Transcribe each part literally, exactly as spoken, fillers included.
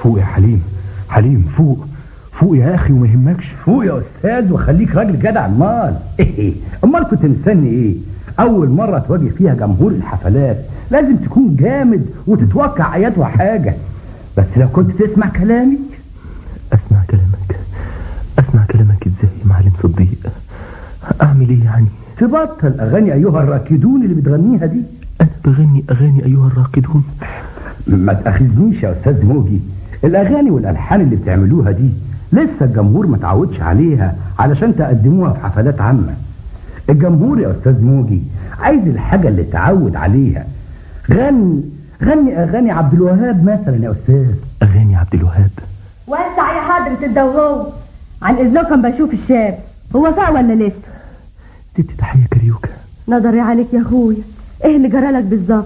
فوق يا حليم، حليم فوق فوق يا اخي وما يهمكش. فوق يا استاذ وخليك راجل جدع. امال ايه امال كنت مستني ايه؟ اول مره تواجه فيها جمهور الحفلات لازم تكون جامد وتتوقع اياتها حاجه. بس لو كنت تسمع كلامي. اسمع كلامك اسمع كلامك ازاي يا معلم صديق؟ اعمل ايه يعني؟ تبطل اغاني ايها الراكدون اللي بتغنيها دي. انا بغني اغاني ايها الراكدون؟ ما تاخذنيش يا استاذ موجي، الاغاني والالحان اللي بتعملوها دي لسه الجمهور ما تعودش عليها علشان تقدموها في حفلات عامه. الجمهور يا استاذ موجي عايز الحاجه اللي تعود عليها. غني غني اغاني عبد الوهاب مثلا يا استاذ. اغاني عبد الوهاب؟ وسع يا حضرة الدوغو، عن اذنكم بشوف الشاب هو فاق ولا لسه؟ ست تحية كاريوكا. نظري عليك يا اخويا، ايه اللي جرالك بالظبط؟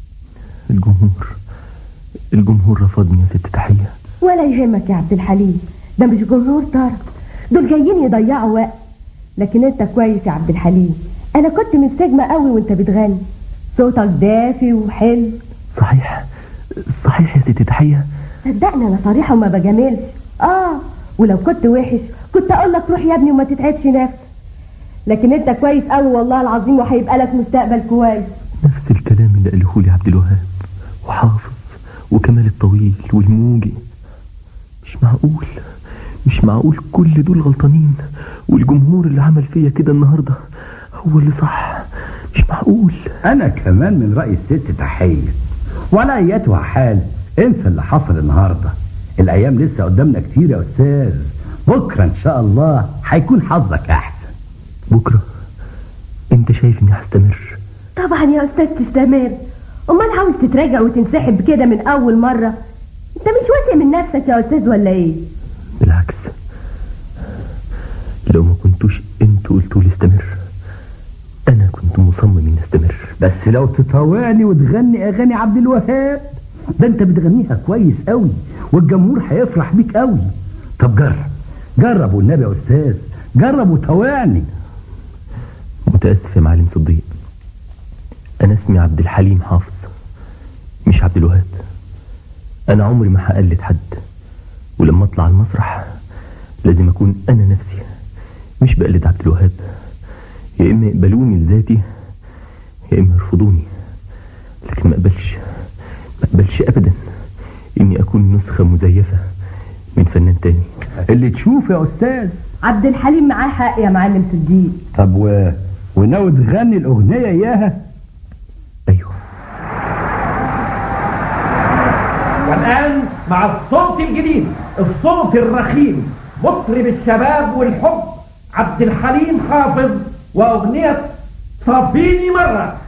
الجمهور الجمهور رفضني يا ست تحية. ولا يهمك يا عبد الحليم، ده مش جمهور طرف، دول جايين يضيعوا وقت. لكن انت كويس يا عبد الحليم، انا كنت مستجمة قوي وانت بتغني، صوتك دافي وحلو. صحيح صحيح يا ست تحية. صدقني انا صريحة وما بجاملش. اه ولو كنت وحش كنت اقول لك روح يا ابني وما تتعبش نفسك. لكن انت كويس قوي والله العظيم، وهيبقى لك مستقبل كويس. نفس الكلام اللي قاله لي عبد الوهاب وحافظ وكمال الطويل والموجي. مش معقول مش معقول كل دول غلطانين والجمهور اللي عمل فيا كده النهارده هو اللي صح. مش معقول. انا كمان من رأي الست تحية. ولا اياتها حال، انسى اللي حصل النهارده. الايام لسه قدامنا كتير يا استاذ. بكره ان شاء الله هيكون حظك احسن. بكره؟ انت شايف اني هستمر؟ طبعا يا استاذ تستمر. امال عاوز تتراجع وتنسحب كده من اول مره؟ انت مش واثق من نفسك يا استاذ ولا ايه؟ بالعكس، لو ما كنتوش انتوا قلتوا لي استمر انا كنت مصمم اني استمر. بس لو تطاوعني وتغني اغاني عبد الوهاب، ده انت بتغنيها كويس قوي والجمهور هيفرح بيك قوي. طب جرب جرب والنبي يا استاذ، جرب وطاوعني. متاسف يا معلم صديق، انا اسمي عبد الحليم حافظ مش عبد الوهاب. انا عمري ما هقلد حد، ولما اطلع المسرح لازم اكون انا نفسي، مش بقلد عبد الوهاب. يا اما يقبلوني لذاتي يا اما يرفضوني، لكن ما اقبلش ما اقبلش ابدا اني اكون نسخة مزيفة من فنان تاني. اللي تشوف يا استاذ. عبد الحليم معاه حق يا معلم صديق. طب و... وناوي تغني الاغنية اياها؟ ايوه. والان مع الصوت الجديد، الصوت الرخيم، مطرب الشباب والحب عبد الحليم حافظ واغنية صابيني مرة.